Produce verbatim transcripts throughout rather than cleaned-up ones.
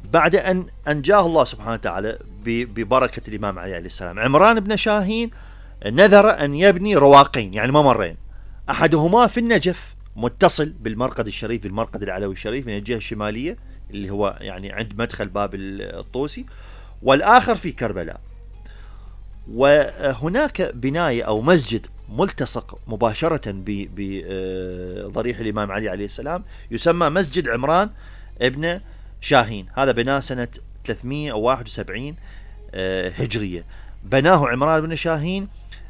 بعد أن أنجاه الله سبحانه وتعالى ببركة الإمام علي عليه السلام، عمران بن شاهين نذر أن يبني رواقين يعني ممرين، أحدهما في النجف متصل بالمرقد الشريف، المرقد العلوي الشريف من الجهة الشمالية اللي هو يعني عند مدخل باب الطوسي، والآخر في كربلاء. وهناك بناية أو مسجد ملتصق مباشرة بضريح الإمام علي عليه السلام يسمى مسجد عمران ابن شاهين، هذا بناه سنة ثلاثمئة وواحد وسبعين هجرية، بناه عمران بن شاهين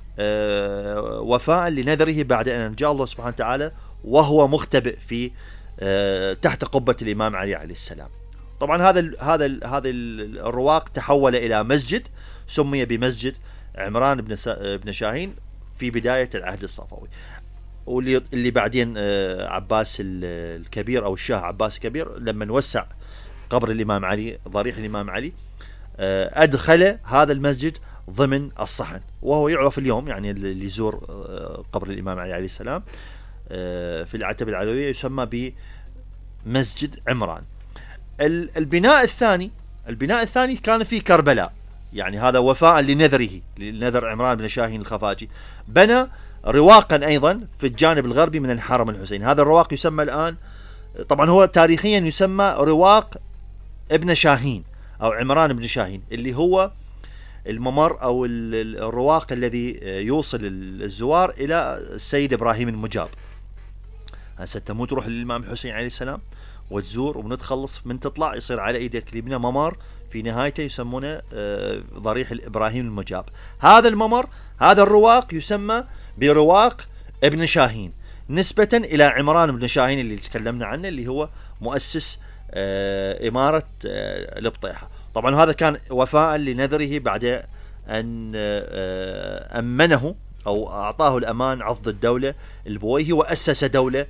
وفاء لنذره بعد أن أنجاه الله سبحانه وتعالى وهو مختبئ في تحت قبة الإمام علي عليه السلام. طبعا هذا ال هذا ال هذا الرواق تحول إلى مسجد سمي بمسجد عمران بن بن شاهين في بداية العهد الصفوي، واللي اللي بعدين عباس الكبير أو الشاه عباس الكبير لما وسع قبر الإمام علي ضريح الإمام علي أدخل هذا المسجد ضمن الصحن، وهو يعرف اليوم يعني اللي يزور قبر الإمام علي عليه السلام في العتبة العلوية يسمى بمسجد عمران. البناء الثاني البناء الثاني كان في كربلاء، يعني هذا وفاء لنذره لنذر عمران بن شاهين الخفاجي، بنى رواقا أيضا في الجانب الغربي من الحرم الحسين. هذا الرواق يسمى الآن طبعا هو تاريخيا يسمى رواق ابن شاهين أو عمران بن شاهين، اللي هو الممر أو الرواق الذي يوصل الزوار إلى السيد إبراهيم المجاب. هسه تموت تروح للإمام الحسين عليه السلام وتزور ومن تخلص من تطلع يصير على ايدك يبنى ممر في نهايته يسمونه ضريح إبراهيم المجاب. هذا الممر هذا الرواق يسمى برواق ابن شاهين نسبة إلى عمران بن شاهين اللي تكلمنا عنه اللي هو مؤسس إمارة البطيحة. طبعا هذا كان وفاء لنذره بعد أن أمنه أو أعطاه الأمان عضد الدولة البويهي وأسس دولة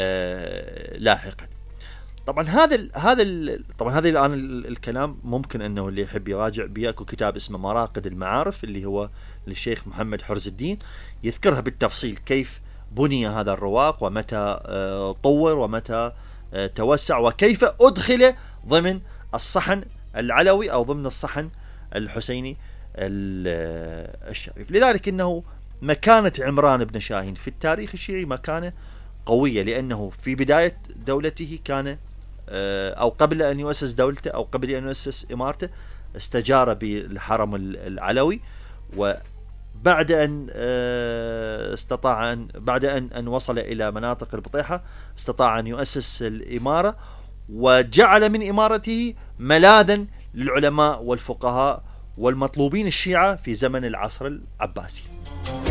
لاحقا. طبعا هذا ال هذا ال طبعا هذا الآن الكلام ممكن أنه اللي يحب يراجع بياكو كتاب اسمه مراقد المعارف اللي هو للشيخ محمد حرز الدين، يذكرها بالتفصيل كيف بني هذا الرواق ومتى طور ومتى توسع وكيف أدخل ضمن الصحن العلوي أو ضمن الصحن الحسيني الشريف. لذلك إنه مكانة عمران بن شاهين في التاريخ الشيعي مكانة قوية، لأنه في بداية دولته كان أو قبل أن يؤسس دولته أو قبل أن يؤسس إمارته استجار بالحرم العلوي، وبعد أن استطاع أن بعد أن أن وصل إلى مناطق البطيحة استطاع أن يؤسس الإمارة وجعل من إمارته ملاذا للعلماء والفقهاء والمطلوبين الشيعة في زمن العصر العباسي.